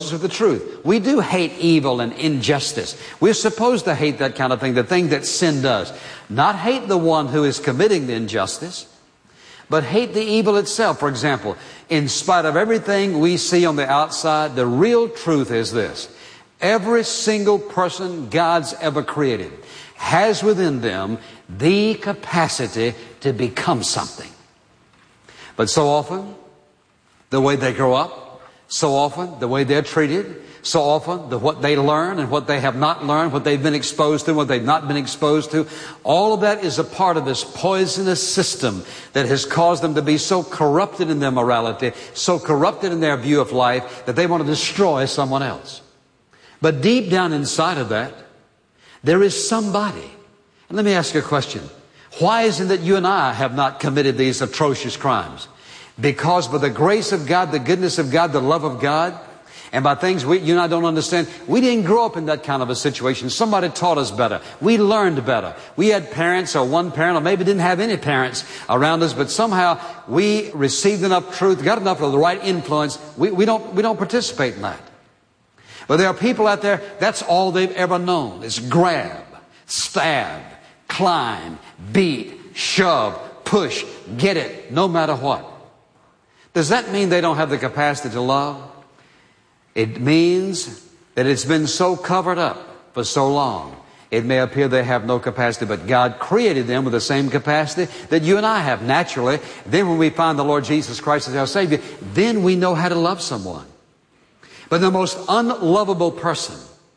rejoices with the truth. We do hate evil and injustice. We're supposed to hate that kind of thing, the thing that sin does. Not hate the one who is committing the injustice, but hate the evil itself. For example, in spite of everything we see on the outside, the real truth is this. Every single person God's ever created has within them the capacity to become something. But so often, the way they grow up, so often the way they're treated, so often what they learn and what they have not learned, what they've been exposed to, what they've not been exposed to, all of that is a part of this poisonous system that has caused them to be so corrupted in their morality, so corrupted in their view of life, that they want to destroy someone else. But deep down inside of that, there is somebody. And let me ask you a question. Why is it that you and I have not committed these atrocious crimes? Because by the grace of God, the goodness of God, the love of God, and by things you and I don't understand, we didn't grow up in that kind of a situation. Somebody taught us better. We learned better. We had parents or one parent, or maybe didn't have any parents around us, but somehow we received enough truth, got enough of the right influence. We don't participate in that. But there are people out there, that's all they've ever known. It's grab, stab, climb, beat, shove, push, get it, no matter what. Does that mean they don't have the capacity to love? It means that it's been so covered up for so long. It may appear they have no capacity, but God created them with the same capacity that you and I have naturally. Then when we find the Lord Jesus Christ as our Savior, then we know how to love someone. But the most unlovable person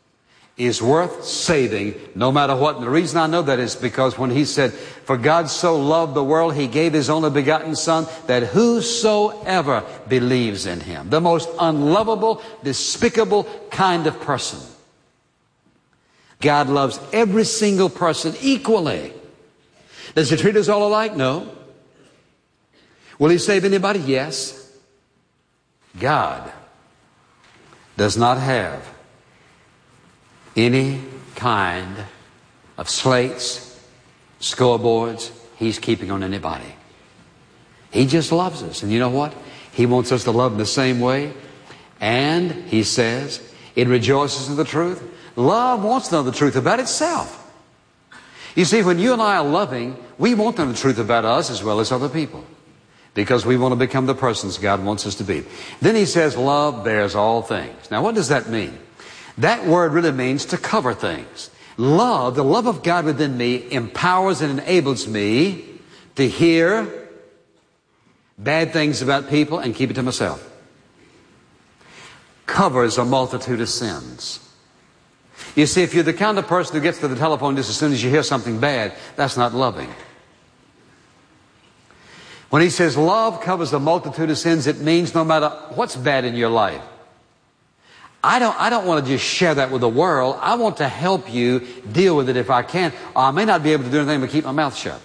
is worth saving no matter what. And the reason I know that is because when He said, "For God so loved the world, He gave His only begotten Son, that whosoever believes in Him," the most unlovable, despicable kind of person. God loves every single person equally. Does He treat us all alike? No. Will He save anybody? Yes. God does not have any kind of slates, scoreboards He's keeping on anybody. He just loves us. And you know what? He wants us to love Him the same way. And He says, it rejoices in the truth. Love wants to know the truth about itself. You see, when you and I are loving, we want to know the truth about us as well as other people, because we want to become the persons God wants us to be. Then He says, love bears all things. Now, what does that mean? That word really means to cover things. Love, the love of God within me, empowers and enables me to hear bad things about people and keep it to myself. Covers a multitude of sins. You see, if you're the kind of person who gets to the telephone just as soon as you hear something bad, that's not loving. When He says love covers a multitude of sins, it means no matter what's bad in your life. I don't want to just share that with the world. I want to help you deal with it if I can. I may not be able to do anything but keep my mouth shut.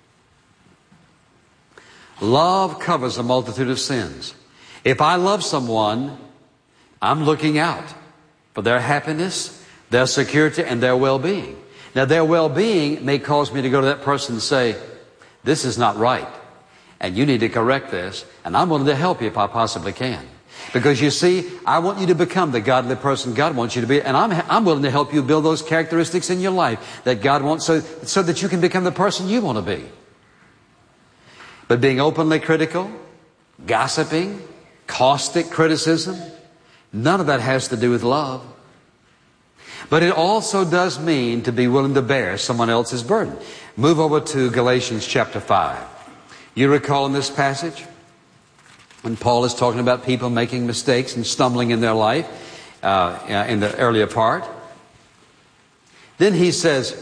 Love covers a multitude of sins. If I love someone, I'm looking out for their happiness, their security, and their well-being. Now, their well-being may cause me to go to that person and say, "This is not right, and you need to correct this, and I'm willing to help you if I possibly can." Because you see, I want you to become the godly person God wants you to be, and I'm willing to help you build those characteristics in your life that God wants, so that you can become the person you want to be. But being openly critical, gossiping, caustic criticism, none of that has to do with love. But it also does mean to be willing to bear someone else's burden. Move over to Galatians chapter 5. You recall in this passage when Paul is talking about people making mistakes and stumbling in their life in the earlier part. Then he says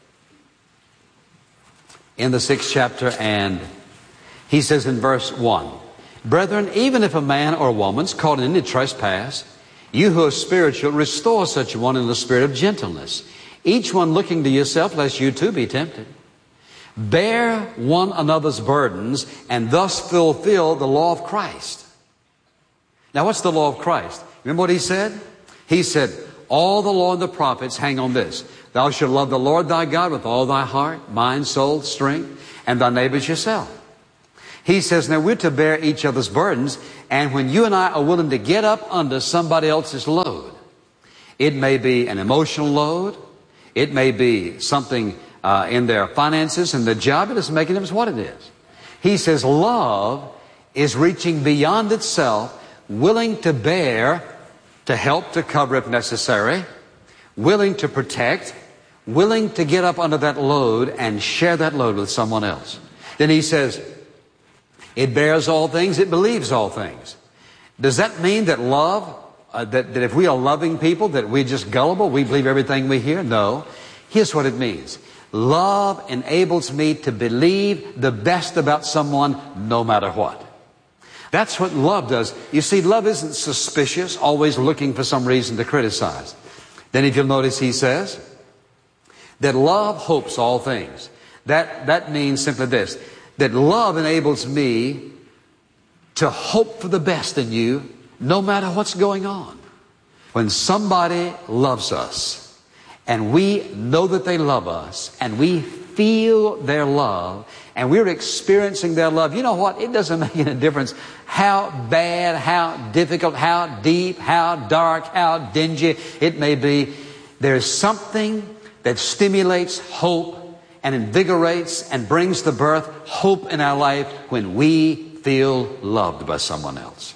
in the 6th chapter, and he says in verse 1, "Brethren, even if a man or a woman's caught in any trespass, you who are spiritual, restore such a one in the spirit of gentleness, each one looking to yourself, lest you too be tempted. Bear one another's burdens, and thus fulfill the law of Christ." Now, what's the law of Christ? Remember what he said? He said, all the law and the prophets hang on this: thou shalt love the Lord thy God with all thy heart, mind, soul, strength, and thy neighbor as yourself. He says, now we're to bear each other's burdens, and when you and I are willing to get up under somebody else's load, it may be an emotional load, it may be something in their finances and their job, it doesn't make any difference what it is. He says love is reaching beyond itself, willing to bear, to help, to cover if necessary, willing to protect, willing to get up under that load and share that load with someone else. Then he says, it bears all things, it believes all things. Does that mean that love, that if we are loving people, that we're just gullible, we believe everything we hear? No. Here's what it means. Love enables me to believe the best about someone no matter what. That's what love does. You see, love isn't suspicious, always looking for some reason to criticize. Then if you'll notice, he says that love hopes all things. That means simply this, that love enables me to hope for the best in you no matter what's going on. When somebody loves us, and we know that they love us, and we feel their love, and we're experiencing their love, you know what? It doesn't make any difference how bad, how difficult, how deep, how dark, how dingy it may be. There's something that stimulates hope and invigorates and brings to birth hope in our life when we feel loved by someone else.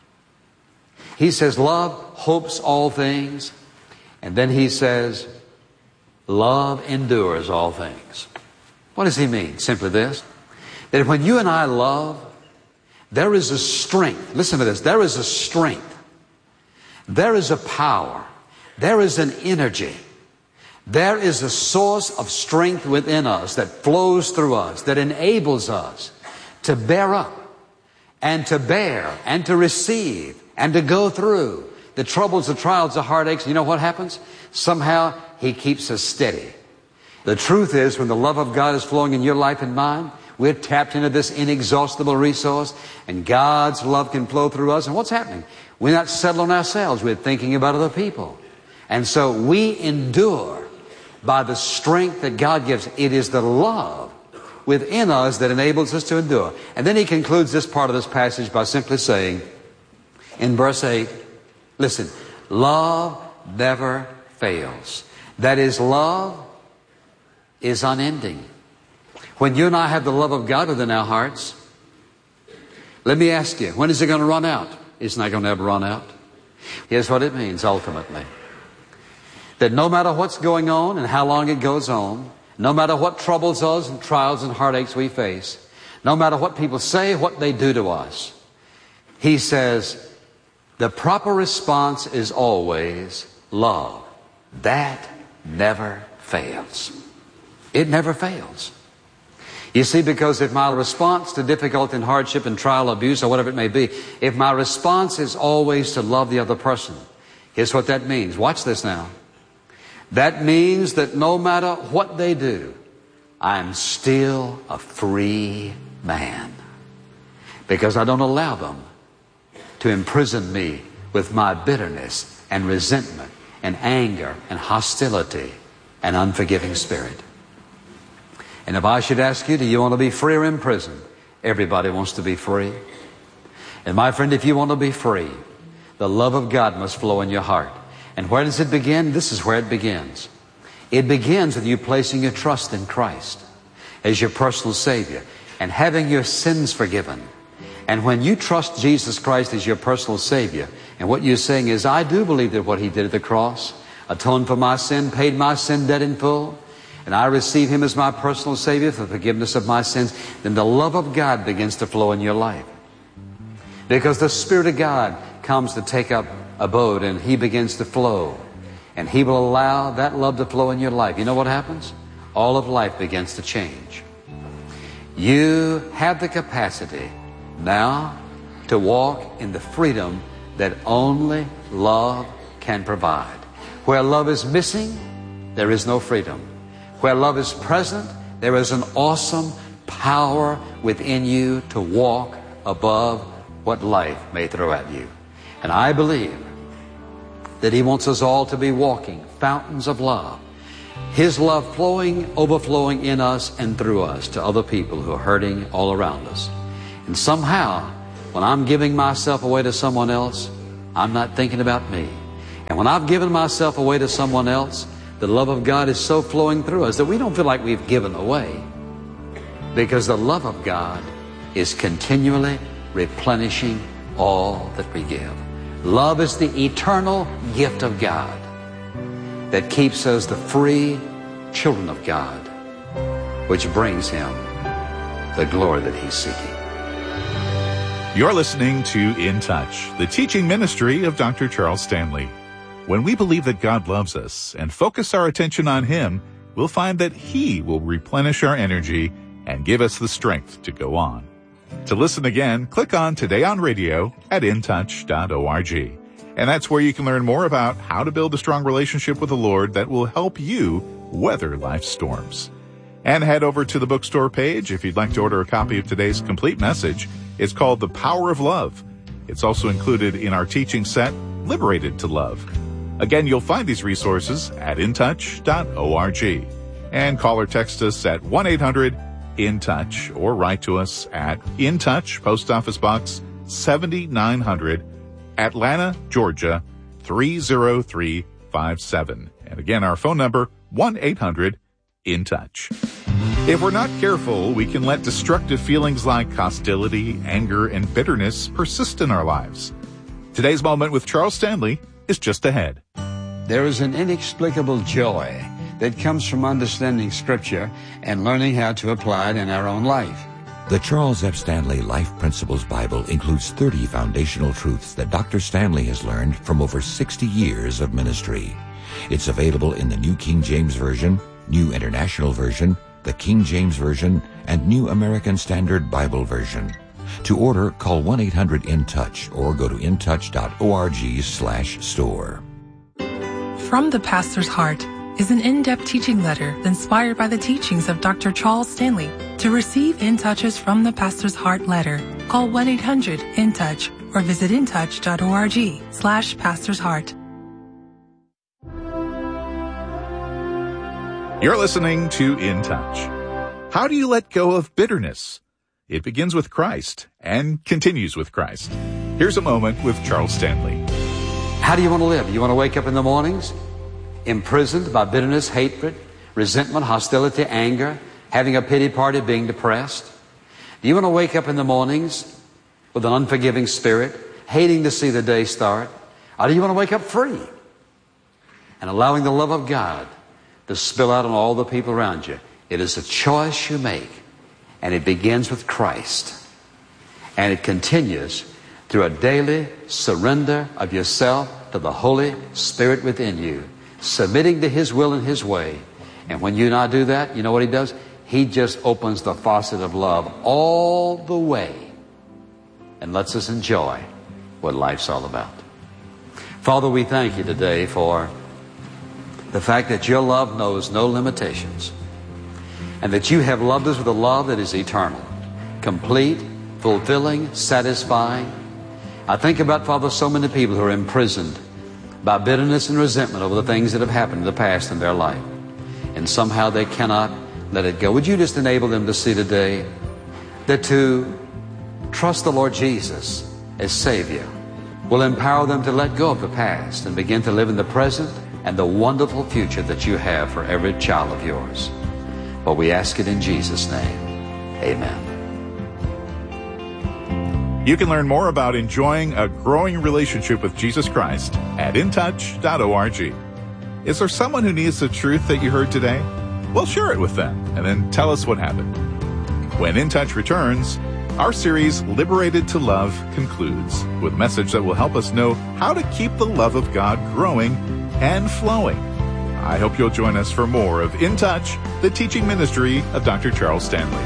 He says love hopes all things, and then he says love endures all things. What does he mean? Simply this, that when you and I love, there is a strength. Listen to this. There is a strength. There is a power. There is an energy. There is a source of strength within us that flows through us, that enables us to bear up and to bear and to receive and to go through the troubles, the trials, the heartaches. You know what happens? Somehow he keeps us steady. The truth is, when the love of God is flowing in your life and mine, we're tapped into this inexhaustible resource, and God's love can flow through us. And what's happening? We're not settled on ourselves. We're thinking about other people. And so we endure by the strength that God gives. It is the love within us that enables us to endure. And then he concludes this part of this passage by simply saying, in verse 8, listen, love never fails. That is, love is unending. When you and I have the love of God within our hearts, let me ask you, when is it going to run out? It's not going to ever run out. Here's what it means ultimately. That no matter what's going on and how long it goes on, no matter what troubles us and trials and heartaches we face, no matter what people say, what they do to us, he says, the proper response is always love. That never fails. It never fails. You see, because if my response to difficulty and hardship and trial, abuse, or whatever it may be, if my response is always to love the other person, here's what that means. Watch this now. That means that no matter what they do, I'm still a free man. Because I don't allow them to imprison me with my bitterness and resentment and anger and hostility and unforgiving spirit. And if I should ask you, do you want to be free or in prison? Everybody wants to be free. And my friend, if you want to be free, the love of God must flow in your heart. And where does it begin? This is where it begins. It begins with you placing your trust in Christ as your personal Savior and having your sins forgiven. And when you trust Jesus Christ as your personal Savior, and what you're saying is, I do believe that what He did at the cross atoned for my sin, paid my sin debt in full, and I receive Him as my personal Savior for the forgiveness of my sins, then the love of God begins to flow in your life. Because the Spirit of God comes to take up abode, and He begins to flow. And He will allow that love to flow in your life. You know what happens? All of life begins to change. You have the capacity now to walk in the freedom that only love can provide. Where love is missing, there is no freedom. Where love is present, there is an awesome power within you to walk above what life may throw at you. And I believe that He wants us all to be walking fountains of love. His love flowing, overflowing in us and through us to other people who are hurting all around us. And somehow, when I'm giving myself away to someone else, I'm not thinking about me. And when I've given myself away to someone else, the love of God is so flowing through us that we don't feel like we've given away, because the love of God is continually replenishing all that we give. Love is the eternal gift of God that keeps us the free children of God, which brings Him the glory that He's seeking. You're listening to In Touch, the teaching ministry of Dr. Charles Stanley. When we believe that God loves us and focus our attention on Him, we'll find that He will replenish our energy and give us the strength to go on. To listen again, click on Today on Radio at intouch.org. And that's where you can learn more about how to build a strong relationship with the Lord that will help you weather life's storms. And head over to the bookstore page if you'd like to order a copy of today's complete message. It's called The Power of Love. It's also included in our teaching set, Liberated to Love. Again, you'll find these resources at intouch.org. And call or text us at 1-800-IN-TOUCH or write to us at In Touch, Post Office Box 7900, Atlanta, Georgia 30357. And again, our phone number, 1-800-IN-TOUCH. If we're not careful, we can let destructive feelings like hostility, anger, and bitterness persist in our lives. Today's Moment with Charles Stanley is just ahead. There is an inexplicable joy that comes from understanding Scripture and learning how to apply it in our own life. The Charles F. Stanley Life Principles Bible includes 30 foundational truths that Dr. Stanley has learned from over 60 years of ministry. It's available in the New King James Version, New International Version, the King James Version, and New American Standard Bible Version. To order, call 1-800-IN-TOUCH or go to intouch.org/store. From the Pastor's Heart is an in-depth teaching letter inspired by the teachings of Dr. Charles Stanley. To receive In Touch's From the Pastor's Heart letter, call 1-800-IN-TOUCH or visit intouch.org/Pastor's Heart. You're listening to In Touch. How do you let go of bitterness? It begins with Christ and continues with Christ. Here's a moment with Charles Stanley. How do you want to live? You want to wake up in the mornings imprisoned by bitterness, hatred, resentment, hostility, anger, having a pity party, being depressed? Do you want to wake up in the mornings with an unforgiving spirit, hating to see the day start? Or do you want to wake up free and allowing the love of God to spill out on all the people around you? It is a choice you make, and it begins with Christ, and it continues through a daily surrender of yourself to the Holy Spirit within you, submitting to His will and His way. And when you and I do that, you know what He does? He just opens the faucet of love all the way and lets us enjoy what life's all about. Father, we thank You today for the fact that Your love knows no limitations, and that You have loved us with a love that is eternal, complete, fulfilling, satisfying. I think about, Father, so many people who are imprisoned by bitterness and resentment over the things that have happened in the past in their life, and somehow they cannot let it go. Would You just enable them to see today that to trust the Lord Jesus as Savior will empower them to let go of the past and begin to live in the present and the wonderful future that You have for every child of Yours. But we ask it in Jesus' name. Amen. You can learn more about enjoying a growing relationship with Jesus Christ at intouch.org. Is there someone who needs the truth that you heard today? Well, share it with them and then tell us what happened. When In Touch returns, our series Liberated to Love concludes with a message that will help us know how to keep the love of God growing and flowing. I hope you'll join us for more of In Touch, the teaching ministry of Dr. Charles Stanley.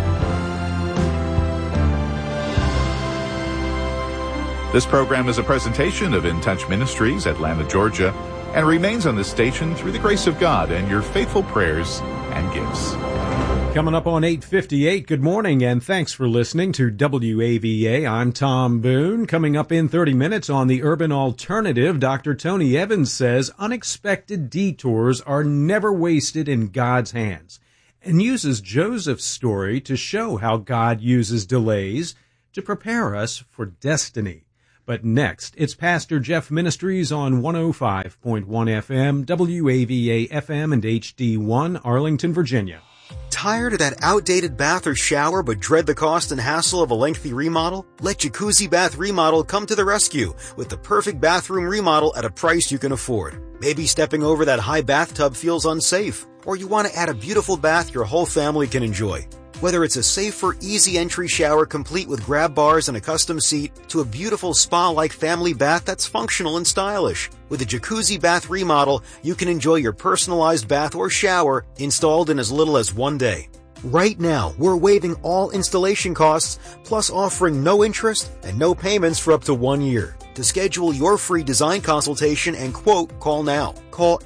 This program is a presentation of In Touch Ministries, Atlanta, Georgia, and remains on this station through the grace of God and your faithful prayers and gifts. Coming up on 8:58, good morning, and thanks for listening to WAVA. I'm Tom Boone. Coming up in 30 minutes on the Urban Alternative, Dr. Tony Evans says unexpected detours are never wasted in God's hands, and uses Joseph's story to show how God uses delays to prepare us for destiny. But next, it's Pastor Jeff Ministries on 105.1 FM, WAVA FM, and HD1, Arlington, Virginia. Tired of that outdated bath or shower but dread the cost and hassle of a lengthy remodel? Let Jacuzzi Bath Remodel come to the rescue with the perfect bathroom remodel at a price you can afford. Maybe stepping over that high bathtub feels unsafe, or you want to add a beautiful bath your whole family can enjoy. Whether it's a safer, easy entry shower complete with grab bars and a custom seat, to a beautiful spa-like family bath that's functional and stylish. With a Jacuzzi Bath Remodel, you can enjoy your personalized bath or shower installed in as little as 1 day. Right now, we're waiving all installation costs, plus offering no interest and no payments for up to 1 year. To schedule your free design consultation and quote, call now. Call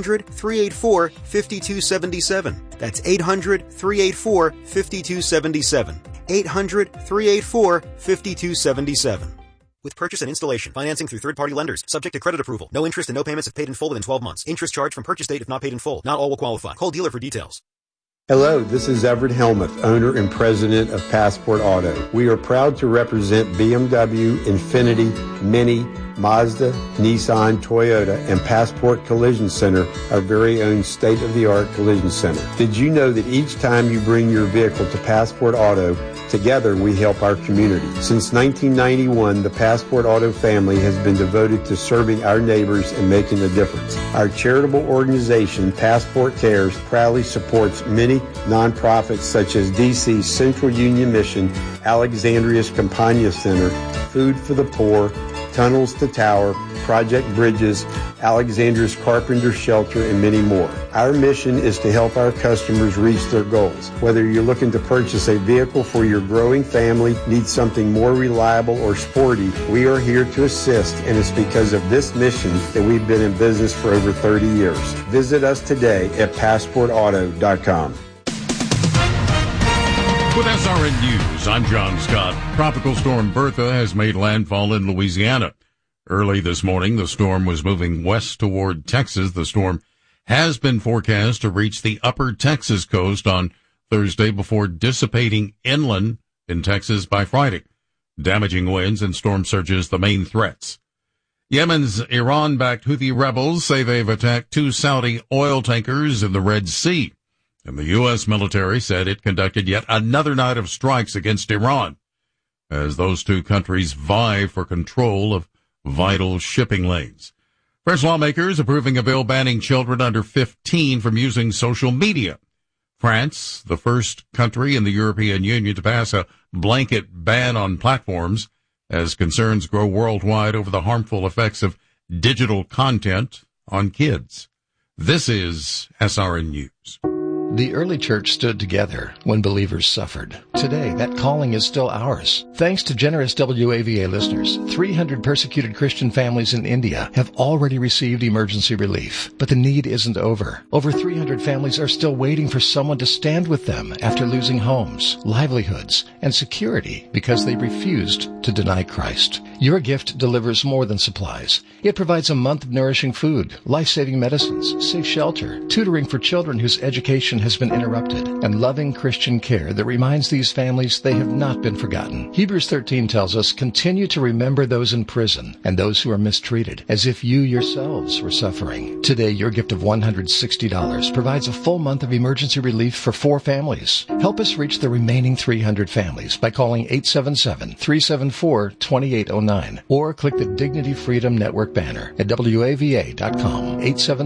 800-384-5277. That's 800-384-5277. 800-384-5277. With purchase and installation, financing through third-party lenders, subject to credit approval. No interest and no payments if paid in full within 12 months. Interest charged from purchase date if not paid in full. Not all will qualify. Call dealer for details. Hello, this is Everett Helmuth, owner and president of Passport Auto. We are proud to represent BMW, Infiniti, Mini, Mazda, Nissan, Toyota, and Passport Collision Center, our very own state-of-the-art collision center. Did you know that each time you bring your vehicle to Passport Auto, together we help our community? Since 1991, the Passport Auto family has been devoted to serving our neighbors and making a difference. Our charitable organization, Passport Cares, proudly supports many nonprofits such as DC's Central Union Mission, Alexandria's Campagna Center, Food for the Poor, Tunnels to Tower, Project Bridges, Alexander's Carpenter Shelter, and many more. Our mission is to help our customers reach their goals. Whether you're looking to purchase a vehicle for your growing family, need something more reliable or sporty, we are here to assist, and it's because of this mission that we've been in business for over 30 years. Visit us today at PassportAuto.com. With SRN News, I'm John Scott. Tropical storm Bertha has made landfall in Louisiana. Early this morning, the storm was moving west toward Texas. The storm has been forecast to reach the upper Texas coast on Thursday before dissipating inland in Texas by Friday. Damaging winds and storm surges the main threats. Yemen's Iran-backed Houthi rebels say they've attacked 2 Saudi oil tankers in the Red Sea. And the U.S. military said it conducted yet another night of strikes against Iran as those 2 countries vie for control of vital shipping lanes. French lawmakers approving a bill banning children under 15 from using social media. France, the first country in the European Union to pass a blanket ban on platforms as concerns grow worldwide over the harmful effects of digital content on kids. This is SRN News. The early church stood together when believers suffered. Today, that calling is still ours. Thanks to generous WAVA listeners, 300 persecuted Christian families in India have already received emergency relief. But the need isn't over. Over 300 families are still waiting for someone to stand with them after losing homes, livelihoods, and security because they refused to deny Christ. Your gift delivers more than supplies. It provides a month of nourishing food, life-saving medicines, safe shelter, tutoring for children whose education has been interrupted, and loving Christian care that reminds these families they have not been forgotten. Hebrews 13 tells us, continue to remember those in prison and those who are mistreated, as if you yourselves were suffering. Today, your gift of $160 provides a full month of emergency relief for 4 families. Help us reach the remaining 300 families by calling 877-374-2809 or click the Dignity Freedom Network banner at WAVA.com,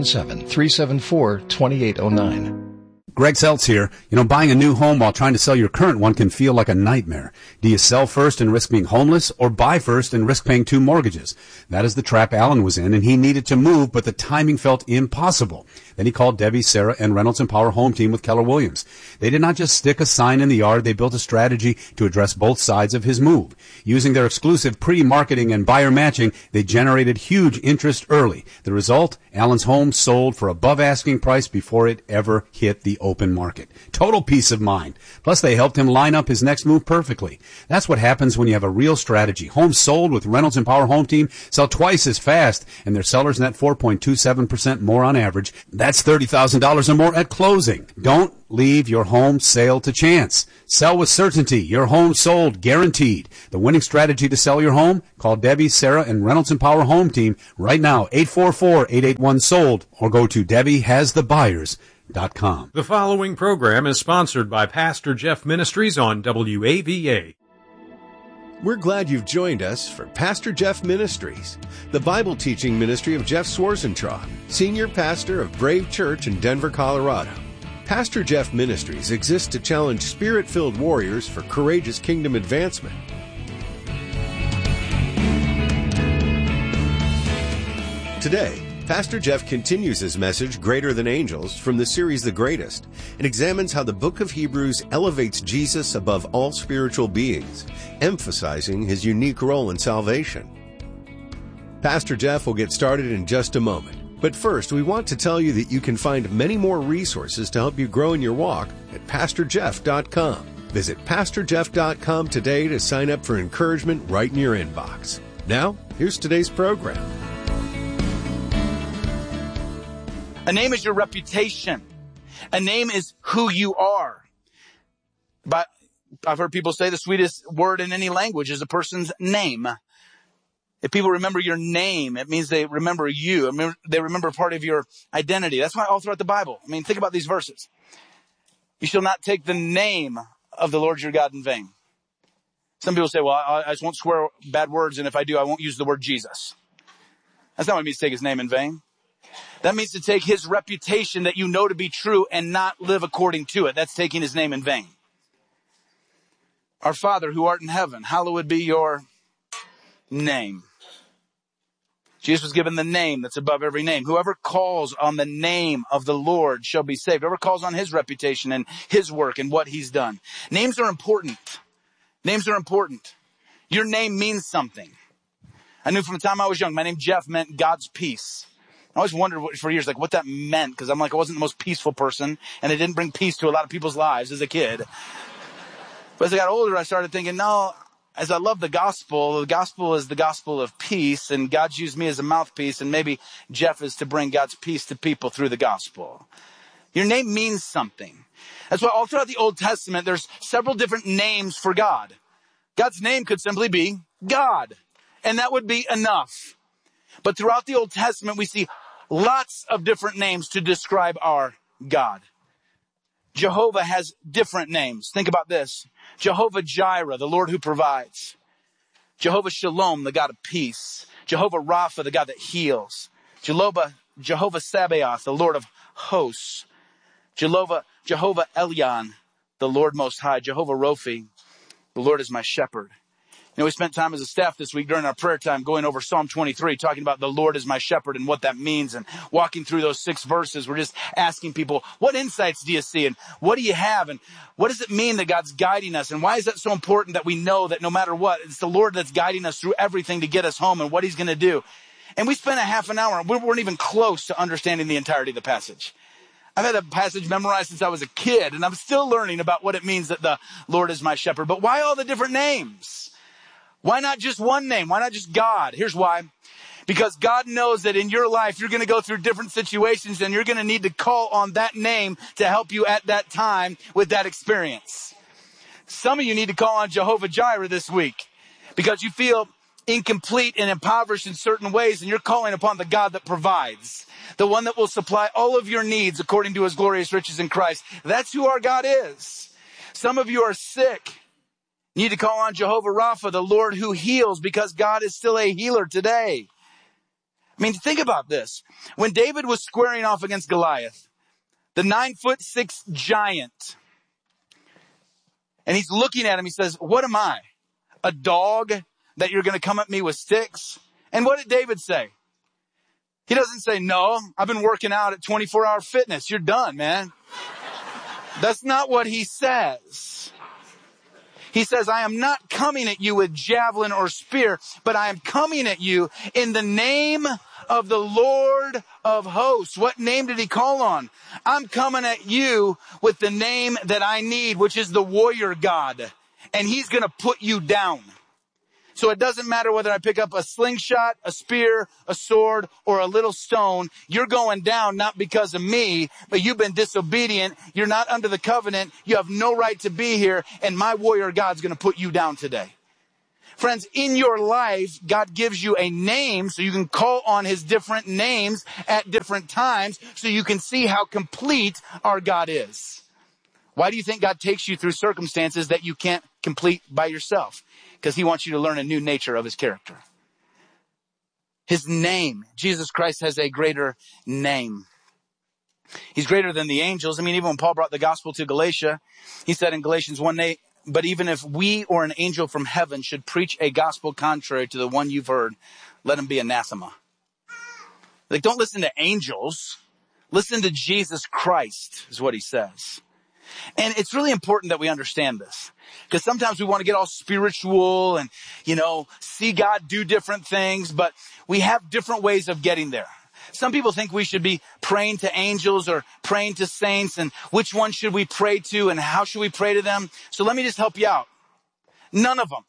877-374-2809. Greg Seltz here. Buying a new home while trying to sell your current one can feel like a nightmare. Do you sell first and risk being homeless, or buy first and risk paying 2 mortgages? That is the trap Alan was in, and he needed to move, but the timing felt impossible. Then he called Debbie, Sarah, and Reynolds and Power Home Team with Keller Williams. They did not just stick a sign in the yard. They built a strategy to address both sides of his move. Using their exclusive pre-marketing and buyer matching, they generated huge interest early. The result? Alan's home sold for above asking price before it ever hit the open market. Total peace of mind. Plus, they helped him line up his next move perfectly. That's what happens when you have a real strategy. Homes sold with Reynolds and Power Home Team sell twice as fast, and their sellers net 4.27% more on average. That's $30,000 or more at closing. Don't leave your home sale to chance. Sell with certainty. Your home sold, guaranteed. The winning strategy to sell your home? Call Debbie, Sarah, and Reynolds and Power Home Team right now, 844-881-SOLD, or go to DebbieHasTheBuyers.com. The following program is sponsored by Pastor Jeff Ministries on WAVA. We're glad you've joined us for Pastor Jeff Ministries, the Bible teaching ministry of Jeff Swarzentraub, senior pastor of Brave Church in Denver, Colorado. Pastor Jeff Ministries exists to challenge spirit-filled warriors for courageous kingdom advancement. Today, Pastor Jeff continues his message, Greater Than Angels, from the series The Greatest, and examines how the book of Hebrews elevates Jesus above all spiritual beings, emphasizing his unique role in salvation. Pastor Jeff will get started in just a moment. But first, we want to tell you that you can find many more resources to help you grow in your walk at PastorJeff.com. Visit PastorJeff.com today to sign up for encouragement right in your inbox. Now, here's today's program. A name is your reputation. A name is who you are. But I've heard people say the sweetest word in any language is a person's name. If people remember your name, it means they remember you. They remember part of your identity. That's why all throughout the Bible, think about these verses. You shall not take the name of the Lord your God in vain. Some people say, well, I just won't swear bad words, and if I do, I won't use the word Jesus. That's not what it means to take his name in vain. That means to take his reputation that you know to be true and not live according to it. That's taking his name in vain. Our Father who art in heaven, hallowed be your name. Jesus was given the name that's above every name. Whoever calls on the name of the Lord shall be saved. Whoever calls on his reputation and his work and what he's done. Names are important. Names are important. Your name means something. I knew from the time I was young, my name Jeff meant God's peace. I always wondered for years what that meant, because I wasn't the most peaceful person, and it didn't bring peace to a lot of people's lives as a kid. But as I got older, I started thinking, no, as I love the gospel is the gospel of peace, and God's used me as a mouthpiece, and maybe Jeff is to bring God's peace to people through the gospel. Your name means something. That's why all throughout the Old Testament, there's several different names for God. God's name could simply be God, and that would be enough. But throughout the Old Testament, we see lots of different names to describe our God. Jehovah has different names. Think about this. Jehovah Jireh, the Lord who provides. Jehovah Shalom, the God of peace. Jehovah Rapha, the God that heals. Jehovah Sabaoth, the Lord of hosts. Jehovah Elyon, the Lord Most High. Jehovah Rophi, the Lord is my shepherd. We spent time as a staff this week during our prayer time going over Psalm 23, talking about the Lord is my shepherd and what that means, and walking through those 6 verses. We're just asking people, what insights do you see, and what do you have, and what does it mean that God's guiding us, and why is that so important that we know that no matter what, it's the Lord that's guiding us through everything to get us home and what he's going to do. And we spent a half an hour, and we weren't even close to understanding the entirety of the passage. I've had a passage memorized since I was a kid, and I'm still learning about what it means that the Lord is my shepherd. But why all the different names? Why not just one name? Why not just God? Here's why. Because God knows that in your life, you're going to go through different situations, and you're going to need to call on that name to help you at that time with that experience. Some of you need to call on Jehovah Jireh this week because you feel incomplete and impoverished in certain ways, and you're calling upon the God that provides, the one that will supply all of your needs according to his glorious riches in Christ. That's who our God is. Some of you are sick. You need to call on Jehovah Rapha, the Lord who heals, because God is still a healer today. Think about this. When David was squaring off against Goliath, the 9'6" giant, and he's looking at him, he says, what am I? A dog that you're going to come at me with sticks? And what did David say? He doesn't say, no, I've been working out at 24-hour fitness. You're done, man. That's not what he says. He says, I am not coming at you with javelin or spear, but I am coming at you in the name of the Lord of hosts. What name did he call on? I'm coming at you with the name that I need, which is the warrior God. And he's going to put you down. So it doesn't matter whether I pick up a slingshot, a spear, a sword, or a little stone. You're going down not because of me, but you've been disobedient. You're not under the covenant. You have no right to be here. And my warrior God's going to put you down today. Friends, in your life, God gives you a name so you can call on his different names at different times so you can see how complete our God is. Why do you think God takes you through circumstances that you can't complete by yourself? Because he wants you to learn a new nature of his character. His name, Jesus Christ has a greater name. He's greater than the angels. I mean, even when Paul brought the gospel to Galatia, he said in Galatians 1:8, but even if we or an angel from heaven should preach a gospel contrary to the one you've heard, let him be anathema. Like, don't listen to angels. Listen to Jesus Christ, is what he says. And it's really important that we understand this. Because sometimes we want to get all spiritual and, see God do different things, but we have different ways of getting there. Some people think we should be praying to angels or praying to saints, and which one should we pray to and how should we pray to them? So let me just help you out. None of them.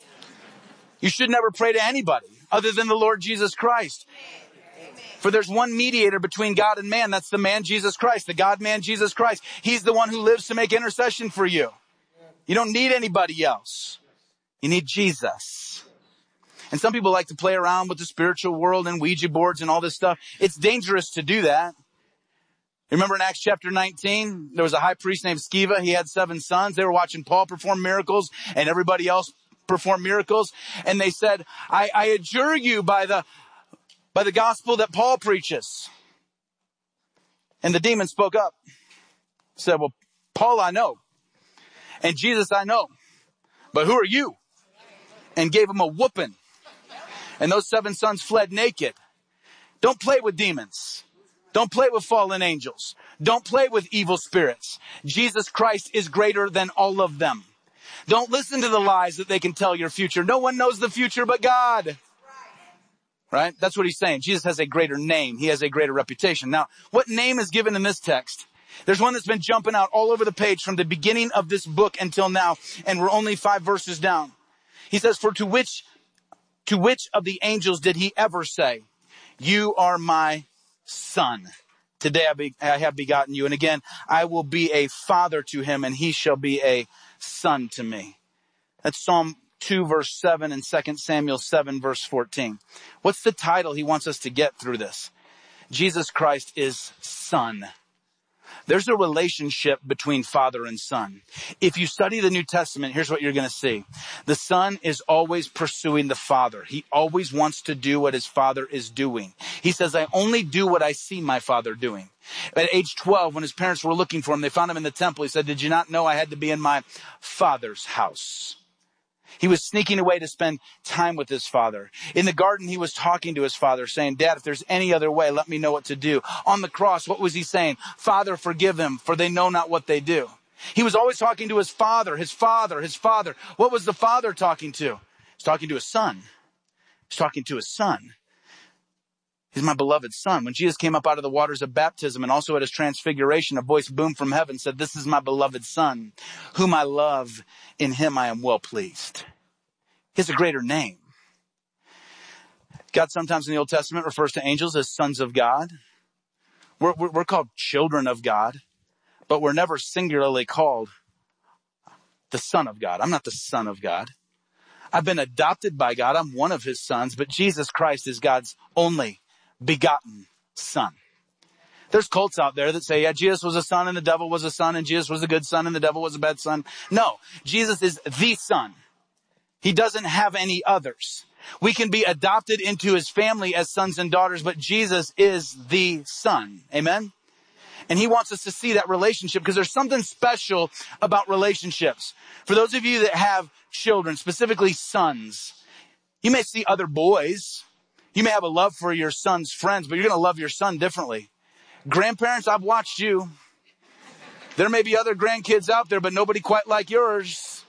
You should never pray to anybody other than the Lord Jesus Christ. For there's one mediator between God and man. That's the man Jesus Christ, the God-man Jesus Christ. He's the one who lives to make intercession for you. You don't need anybody else. You need Jesus. And some people like to play around with the spiritual world and Ouija boards and all this stuff. It's dangerous to do that. Remember in Acts chapter 19, there was a high priest named Sceva. He had 7 sons. They were watching Paul perform miracles and everybody else perform miracles. And they said, I adjure you by the gospel that Paul preaches. And the demon spoke up. Said, well, Paul I know. And Jesus I know. But who are you? And gave him a whooping. And those 7 sons fled naked. Don't play with demons. Don't play with fallen angels. Don't play with evil spirits. Jesus Christ is greater than all of them. Don't listen to the lies that they can tell your future. No one knows the future but God. Right? That's what he's saying. Jesus has a greater name. He has a greater reputation. Now, what name is given in this text? There's one that's been jumping out all over the page from the beginning of this book until now, and we're only 5 verses down. He says, for to which of the angels did he ever say, you are my son? Today I have begotten you. And again, I will be a father to him, and he shall be a son to me. That's Psalm 2 verse 7 and 2 Samuel 7 verse 14. What's the title he wants us to get through this? Jesus Christ is Son. There's a relationship between father and son. If you study the New Testament, here's what you're going to see. The son is always pursuing the father. He always wants to do what his father is doing. He says, I only do what I see my father doing. At age 12, when his parents were looking for him, they found him in the temple. He said, did you not know I had to be in my father's house? He was sneaking away to spend time with his father. In the garden, he was talking to his father, saying, Dad, if there's any other way, let me know what to do. On the cross, what was he saying? Father, forgive them, for they know not what they do. He was always talking to his father, his father, his father. What was the father talking to? He's talking to his son. He's talking to his son. He's my beloved son. When Jesus came up out of the waters of baptism and also at his transfiguration, a voice boomed from heaven, said, this is my beloved son, whom I love. In him I am well pleased. He has a greater name. God sometimes in the Old Testament refers to angels as sons of God. We're called children of God, but we're never singularly called the son of God. I'm not the son of God. I've been adopted by God. I'm one of his sons, but Jesus Christ is God's only begotten son. There's cults out there that say, yeah, Jesus was a son and the devil was a son, and Jesus was a good son and the devil was a bad son. No, Jesus is the son. He doesn't have any others. We can be adopted into his family as sons and daughters, but Jesus is the son. Amen? And he wants us to see that relationship because there's something special about relationships. For those of you that have children, specifically sons, you may see other boys. You may have a love for your son's friends, but you're going to love your son differently. Grandparents, I've watched you. There may be other grandkids out there, but nobody quite like yours.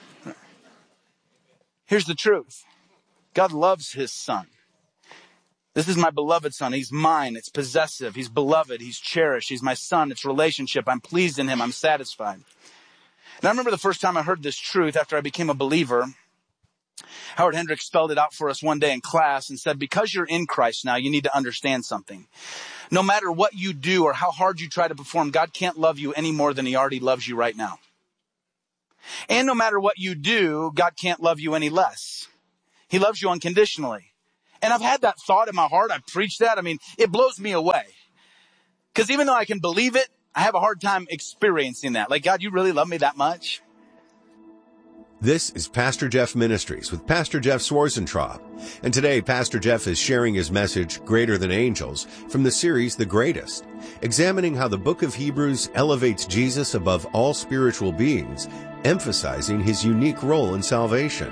Here's the truth. God loves his son. This is my beloved son. He's mine. It's possessive. He's beloved. He's cherished. He's my son. It's relationship. I'm pleased in him. I'm satisfied. And I remember the first time I heard this truth after I became a believer. Howard Hendricks spelled it out for us one day in class and said, because you're in Christ now, you need to understand something. No matter what you do or how hard you try to perform, God can't love you any more than he already loves you right now. And no matter what you do, God can't love you any less. He loves you unconditionally. And I've had that thought in my heart. I've preached that. I mean, it blows me away. Because even though I can believe it, I have a hard time experiencing that. Like, God, you really love me that much? This is Pastor Jeff Ministries with Pastor Jeff Swarzentraub. And today, Pastor Jeff is sharing his message, Greater Than Angels, from the series The Greatest, examining how the book of Hebrews elevates Jesus above all spiritual beings, emphasizing his unique role in salvation.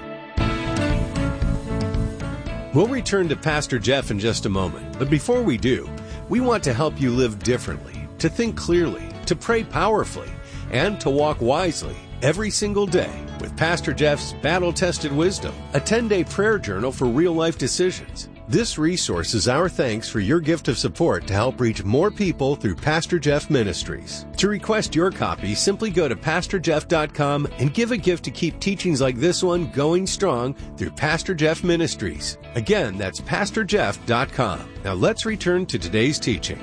We'll return to Pastor Jeff in just a moment, but before we do, we want to help you live differently, to think clearly, to pray powerfully, and to walk wisely every single day with Pastor Jeff's Battle-Tested Wisdom, a 10-day prayer journal for real-life decisions. This resource is our thanks for your gift of support to help reach more people through Pastor Jeff Ministries. To request your copy, simply go to PastorJeff.com and give a gift to keep teachings like this one going strong through Pastor Jeff Ministries. Again, that's PastorJeff.com. Now let's return to today's teaching.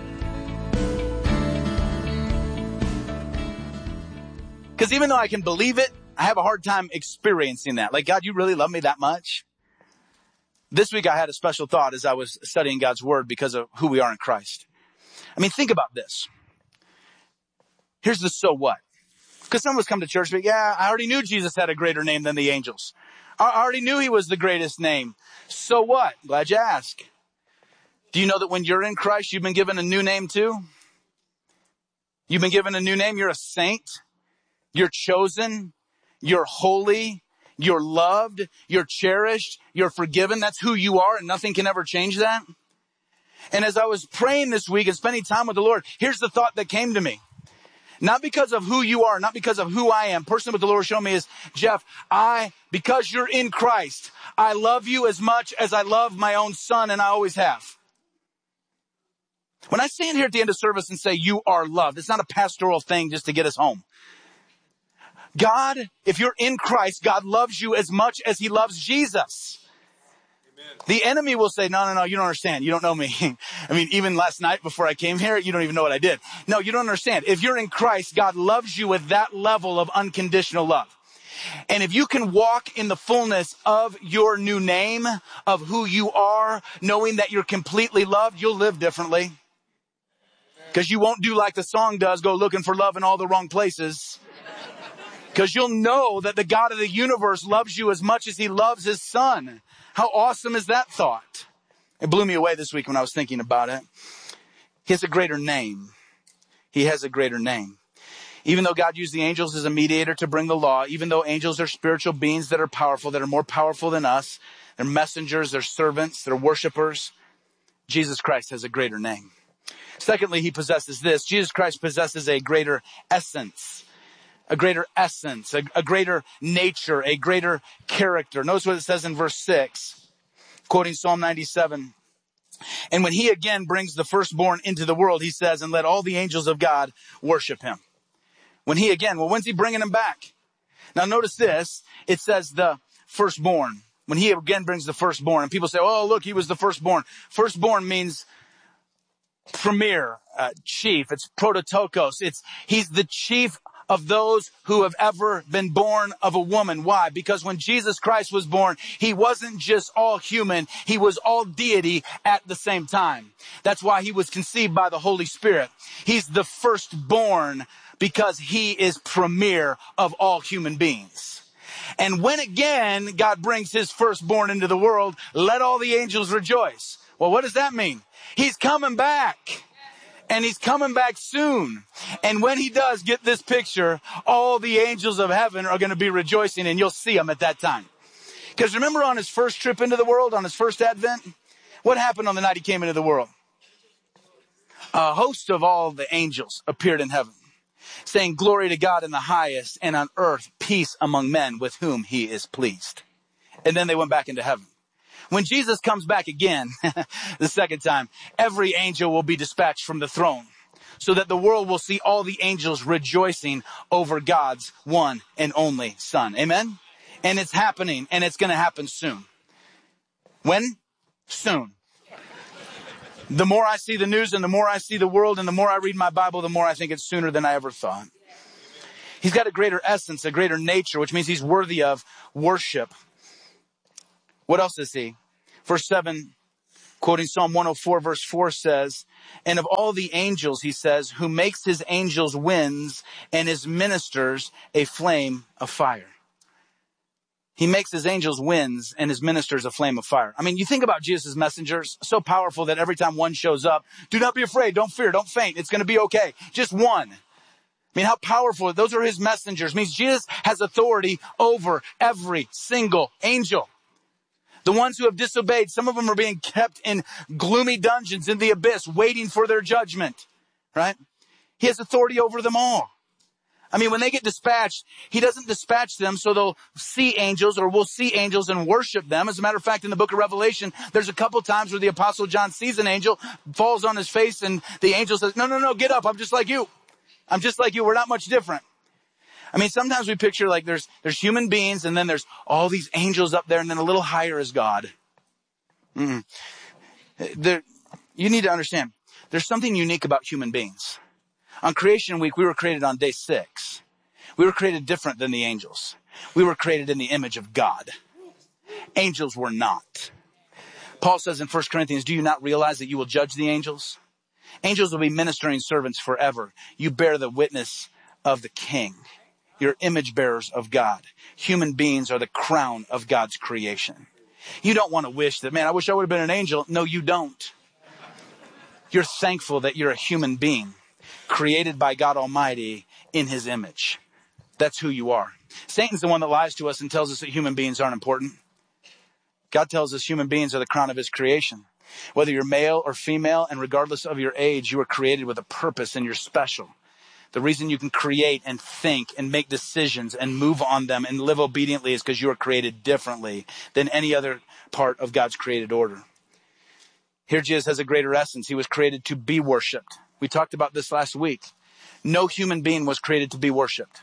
Because even though I can believe it, I have a hard time experiencing that. Like, God, you really love me that much? This week I had a special thought as I was studying God's Word because of who we are in Christ. I mean, think about this. Here's the so what. Because some of us come to church and yeah, I already knew Jesus had a greater name than the angels. I already knew he was the greatest name. So what? Glad you asked. Do you know that when you're in Christ, you've been given a new name too? You've been given a new name. You're a saint. You're chosen. You're holy. You're loved, you're cherished, you're forgiven. That's who you are, and nothing can ever change that. And as I was praying this week and spending time with the Lord, here's the thought that came to me. Not because of who you are, not because of who I am. Personally, what the Lord showed me is, Jeff, because you're in Christ, I love you as much as I love my own son, and I always have. When I stand here at the end of service and say, you are loved, it's not a pastoral thing just to get us home. God, if you're in Christ, God loves you as much as he loves Jesus. Amen. The enemy will say, no, you don't understand. You don't know me. I mean, even last night before I came here, you don't even know what I did. No, you don't understand. If you're in Christ, God loves you with that level of unconditional love. And if you can walk in the fullness of your new name, of who you are, knowing that you're completely loved, you'll live differently. Because you won't do like the song does, go looking for love in all the wrong places. Because you'll know that the God of the universe loves you as much as he loves his son. How awesome is that thought? It blew me away this week when I was thinking about it. He has a greater name. He has a greater name. Even though God used the angels as a mediator to bring the law, even though angels are spiritual beings that are powerful, that are more powerful than us, they're messengers, they're servants, they're worshipers, Jesus Christ has a greater name. Secondly, he possesses this. Jesus Christ possesses a greater essence. A greater essence, a greater nature, a greater character. Notice what it says in verse 6, quoting Psalm 97. And when he again brings the firstborn into the world, he says, and let all the angels of God worship him. When's he bringing him back? Now notice this, it says the firstborn. When he again brings the firstborn, and people say, oh, look, he was the firstborn. Firstborn means premier, chief. It's prototokos. He's the chief of those who have ever been born of a woman. Why? Because when Jesus Christ was born, he wasn't just all human, he was all deity at the same time. That's why he was conceived by the Holy Spirit. He's the firstborn because he is premier of all human beings. And when again God brings his firstborn into the world, let all the angels rejoice. Well, what does that mean? He's coming back. And he's coming back soon. And when he does, get this picture, all the angels of heaven are going to be rejoicing, and you'll see him at that time. Because remember on his first trip into the world, on his first advent, what happened on the night he came into the world? A host of all the angels appeared in heaven, saying, glory to God in the highest, and on earth peace among men with whom he is pleased. And then they went back into heaven. When Jesus comes back again, the second time, every angel will be dispatched from the throne so that the world will see all the angels rejoicing over God's one and only Son. Amen? And it's happening, and it's going to happen soon. When? Soon. The more I see the news and the more I see the world and the more I read my Bible, the more I think it's sooner than I ever thought. He's got a greater essence, a greater nature, which means he's worthy of worship. What else is he? Verse 7, quoting Psalm 104, verse 4 says, and of all the angels, he says, who makes his angels winds and his ministers a flame of fire. He makes his angels winds and his ministers a flame of fire. I mean, you think about Jesus' messengers, so powerful that every time one shows up, do not be afraid, don't fear, don't faint. It's going to be okay. Just one. I mean, how powerful. Those are his messengers. It means Jesus has authority over every single angel. The ones who have disobeyed, some of them are being kept in gloomy dungeons in the abyss, waiting for their judgment, right? He has authority over them all. I mean, when they get dispatched, he doesn't dispatch them so they'll see angels or we'll see angels and worship them. As a matter of fact, in the book of Revelation, there's a couple times where the apostle John sees an angel, falls on his face, and the angel says, no, get up. I'm just like you. I'm just like you. We're not much different. I mean, sometimes we picture like there's human beings and then there's all these angels up there and then a little higher is God. You need to understand, there's something unique about human beings. On Creation Week, we were created on day 6. We were created different than the angels. We were created in the image of God. Angels were not. Paul says in 1 Corinthians, do you not realize that you will judge the angels? Angels will be ministering servants forever. You bear the witness of the King. You're image bearers of God. Human beings are the crown of God's creation. You don't want to wish that, man, I wish I would have been an angel. No, you don't. You're thankful that you're a human being created by God Almighty in his image. That's who you are. Satan's the one that lies to us and tells us that human beings aren't important. God tells us human beings are the crown of his creation. Whether you're male or female, and regardless of your age, you are created with a purpose and you're special. The reason you can create and think and make decisions and move on them and live obediently is because you are created differently than any other part of God's created order. Here Jesus has a greater essence. He was created to be worshiped. We talked about this last week. No human being was created to be worshiped.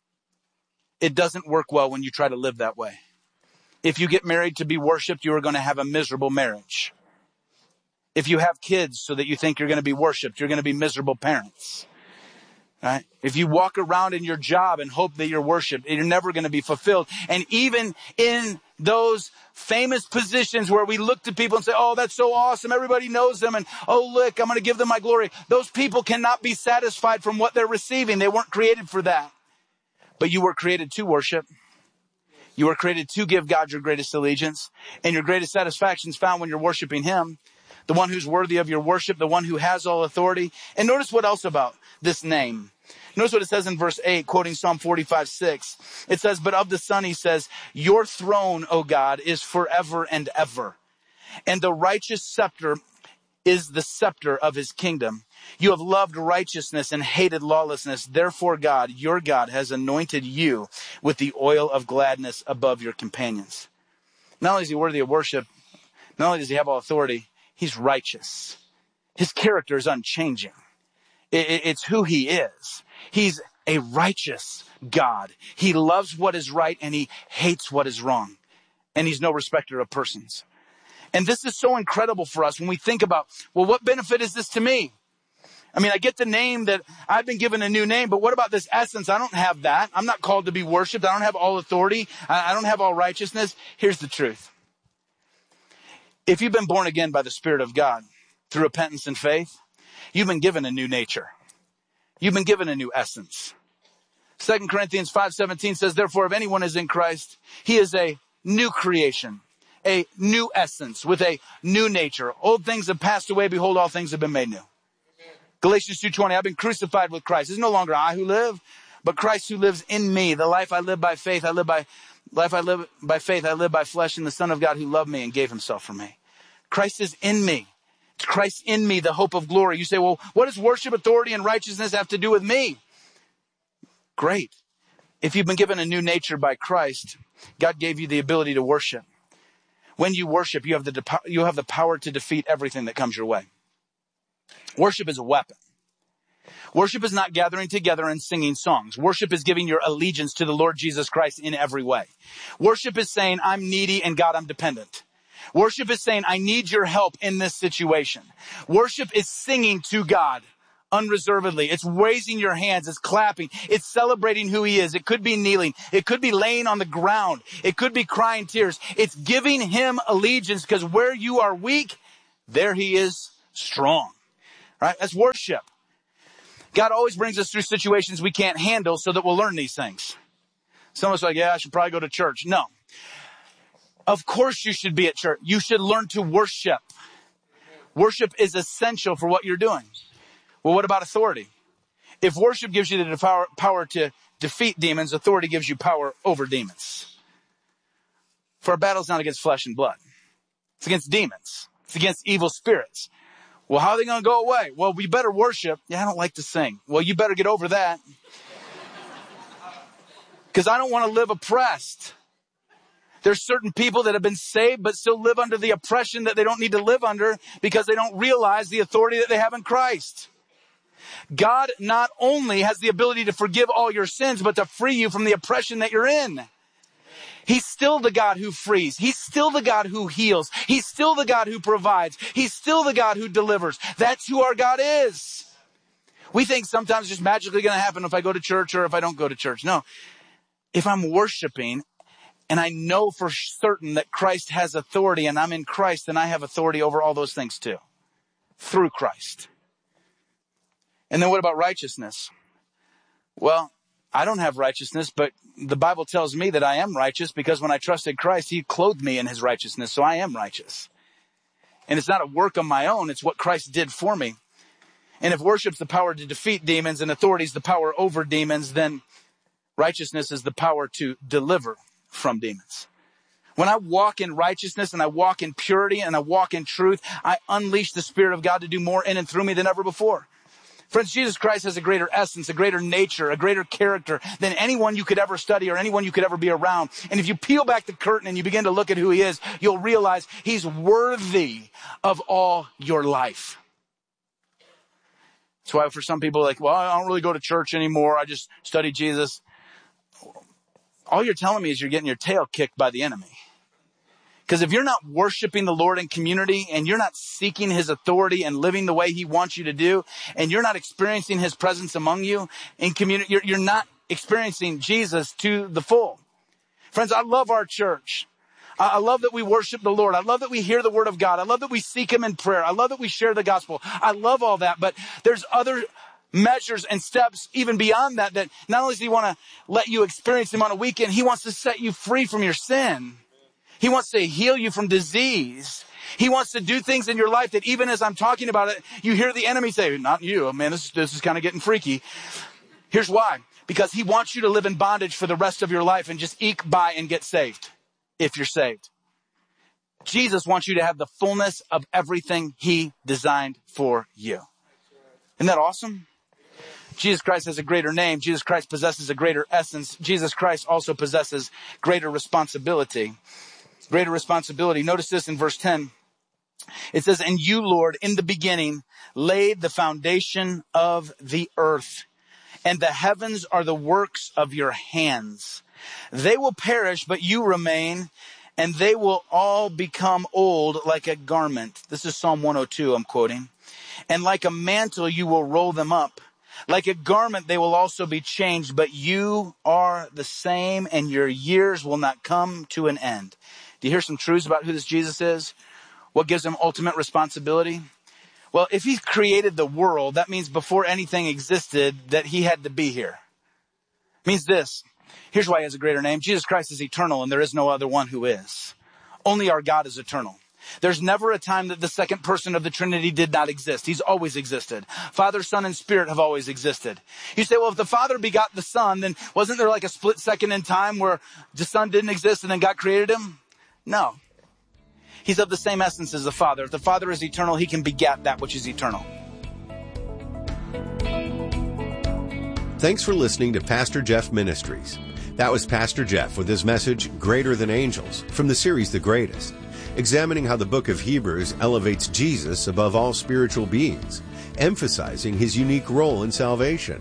It doesn't work well when you try to live that way. If you get married to be worshiped, you are going to have a miserable marriage. If you have kids so that you think you're going to be worshiped, you're going to be miserable parents. Right? If you walk around in your job and hope that you're worshiped, you're never going to be fulfilled. And even in those famous positions where we look to people and say, oh, that's so awesome. Everybody knows them. And oh, look, I'm going to give them my glory. Those people cannot be satisfied from what they're receiving. They weren't created for that. But you were created to worship. You were created to give God your greatest allegiance. And your greatest satisfaction is found when you're worshiping him. The one who's worthy of your worship, the one who has all authority. And notice what else about this name. Notice what it says in verse 8, quoting Psalm 45:6. It says, but of the Son, he says, your throne, O God, is forever and ever. And the righteous scepter is the scepter of his kingdom. You have loved righteousness and hated lawlessness. Therefore, God, your God, has anointed you with the oil of gladness above your companions. Not only is he worthy of worship, not only does he have all authority, he's righteous. His character is unchanging. It's who he is. He's a righteous God. He loves what is right and he hates what is wrong. And he's no respecter of persons. And this is so incredible for us when we think about, well, what benefit is this to me? I mean, I get the name that I've been given a new name, but what about this essence? I don't have that. I'm not called to be worshiped. I don't have all authority. I don't have all righteousness. Here's the truth. If you've been born again by the Spirit of God through repentance and faith, you've been given a new nature. You've been given a new essence. 2 Corinthians 5:17 says, therefore, if anyone is in Christ, he is a new creation, a new essence with a new nature. Old things have passed away. Behold, all things have been made new. Galatians 2:20, I've been crucified with Christ. It's no longer I who live, but Christ who lives in me. The life I live by faith, I live by faith. I live by flesh in the Son of God who loved me and gave himself for me. Christ is in me. It's Christ in me, the hope of glory. You say, well, what does worship, authority, and righteousness have to do with me? Great. If you've been given a new nature by Christ, God gave you the ability to worship. When you worship, you have the power to defeat everything that comes your way. Worship is a weapon. Worship is not gathering together and singing songs. Worship is giving your allegiance to the Lord Jesus Christ in every way. Worship is saying, I'm needy and God, I'm dependent. Worship is saying, I need your help in this situation. Worship is singing to God unreservedly. It's raising your hands. It's clapping. It's celebrating who he is. It could be kneeling. It could be laying on the ground. It could be crying tears. It's giving him allegiance, because where you are weak, there he is strong. Right? That's worship. God always brings us through situations we can't handle so that we'll learn these things. Some of us are like, yeah, I should probably go to church. No. Of course you should be at church. You should learn to worship. Worship is essential for what you're doing. Well, what about authority? If worship gives you the power to defeat demons, authority gives you power over demons. For our battle's not against flesh and blood. It's against demons. It's against evil spirits. Well, how are they going to go away? Well, we better worship. Yeah, I don't like to sing. Well, you better get over that. Because I don't want to live oppressed. There's certain people that have been saved but still live under the oppression that they don't need to live under because they don't realize the authority that they have in Christ. God not only has the ability to forgive all your sins, but to free you from the oppression that you're in. He's still the God who frees. He's still the God who heals. He's still the God who provides. He's still the God who delivers. That's who our God is. We think sometimes it's just magically going to happen if I go to church or if I don't go to church. No. If I'm worshiping and I know for certain that Christ has authority and I'm in Christ, then I have authority over all those things too. Through Christ. And then what about righteousness? Well, I don't have righteousness, but the Bible tells me that I am righteous because when I trusted Christ, he clothed me in his righteousness. So I am righteous. And it's not a work of my own. It's what Christ did for me. And if worship's the power to defeat demons and authority is the power over demons, then righteousness is the power to deliver from demons. When I walk in righteousness and I walk in purity and I walk in truth, I unleash the Spirit of God to do more in and through me than ever before. Friends, Jesus Christ has a greater essence, a greater nature, a greater character than anyone you could ever study or anyone you could ever be around. And if you peel back the curtain and you begin to look at who he is, you'll realize he's worthy of all your life. That's why for some people like, well, I don't really go to church anymore. I just study Jesus. All you're telling me is you're getting your tail kicked by the enemy. Because if you're not worshiping the Lord in community and you're not seeking his authority and living the way he wants you to do, and you're not experiencing his presence among you in community, you're not experiencing Jesus to the full. Friends, I love our church. I love that we worship the Lord. I love that we hear the word of God. I love that we seek him in prayer. I love that we share the gospel. I love all that, but there's other measures and steps even beyond that not only does he want to let you experience him on a weekend, he wants to set you free from your sin. He wants to heal you from disease. He wants to do things in your life that even as I'm talking about it, you hear the enemy say, not you, man, this is kind of getting freaky. Here's why. Because he wants you to live in bondage for the rest of your life and just eke by and get saved, if you're saved. Jesus wants you to have the fullness of everything he designed for you. Isn't that awesome? Jesus Christ has a greater name. Jesus Christ possesses a greater essence. Jesus Christ also possesses greater responsibility. Greater responsibility. Notice this in verse 10. It says, and you, Lord, in the beginning laid the foundation of the earth, and the heavens are the works of your hands. They will perish, but you remain, and they will all become old like a garment. This is Psalm 102 I'm quoting. And like a mantle you will roll them up. Like a garment they will also be changed, but you are the same, and your years will not come to an end. Do you hear some truths about who this Jesus is? What gives him ultimate responsibility? Well, if he created the world, that means before anything existed that he had to be here. It means this. Here's why he has a greater name. Jesus Christ is eternal and there is no other one who is. Only our God is eternal. There's never a time that the second person of the Trinity did not exist. He's always existed. Father, Son, and Spirit have always existed. You say, well, if the Father begot the Son, then wasn't there like a split second in time where the Son didn't exist and then God created him? No. He's of the same essence as the Father. If the Father is eternal, he can beget that which is eternal. Thanks for listening to Pastor Jeff Ministries. That was Pastor Jeff with his message, Greater Than Angels, from the series The Greatest. examining how the book of Hebrews elevates Jesus above all spiritual beings, emphasizing his unique role in salvation.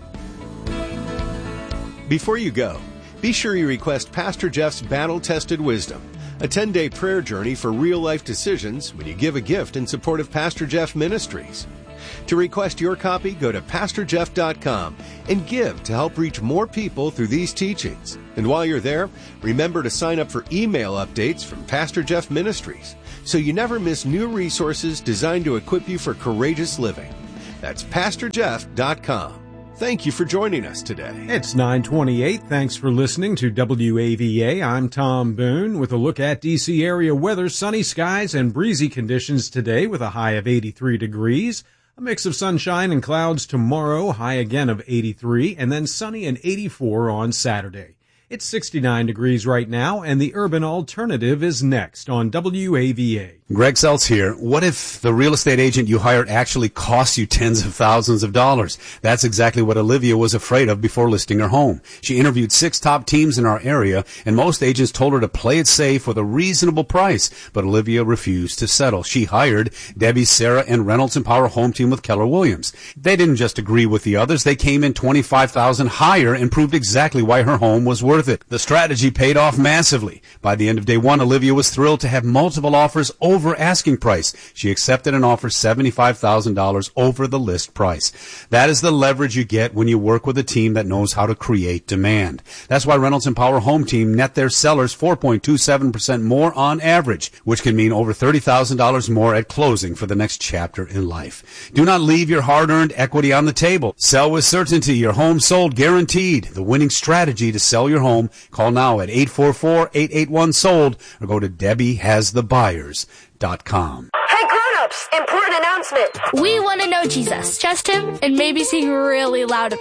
Before you go, be sure you request Pastor Jeff's Battle-Tested Wisdom, a 10-day prayer journey for real-life decisions when you give a gift in support of Pastor Jeff Ministries. To request your copy, go to PastorJeff.com and give to help reach more people through these teachings. And while you're there, remember to sign up for email updates from Pastor Jeff Ministries so you never miss new resources designed to equip you for courageous living. That's PastorJeff.com. Thank you for joining us today. It's 9:28. Thanks for listening to WAVA. I'm Tom Boone with a look at D.C. area weather. Sunny skies and breezy conditions today with a high of 83 degrees. A mix of sunshine and clouds tomorrow, high again of 83, and then sunny and 84 on Saturday. It's 69 degrees right now, and the Urban Alternative is next on WAVA. Greg Seltz here. What if the real estate agent you hired actually cost you tens of thousands of dollars? That's exactly what Olivia was afraid of before listing her home. She interviewed 6 top teams in our area, and most agents told her to play it safe with a reasonable price, but Olivia refused to settle. She hired Debbie, Sarah, and Reynolds and Power Home Team with Keller Williams. They didn't just agree with the others. They came in $25,000 higher and proved exactly why her home was worth it. The strategy paid off massively. By the end of day 1, Olivia was thrilled to have multiple offers over asking price. She accepted an offer $75,000 over the list price. That is the leverage you get when you work with a team that knows how to create demand. That's why Reynolds and Power Home Team net their sellers 4.27% more on average, which can mean over $30,000 more at closing for the next chapter in life. Do not leave your hard-earned equity on the table. Sell with certainty. Your home sold guaranteed. The winning strategy to sell your home. Call now at 844-881-SOLD or go to DebbieHasTheBuyers.com. Hey grown-ups, important announcement. We want to know Jesus. Trust him and maybe sing really loud about it.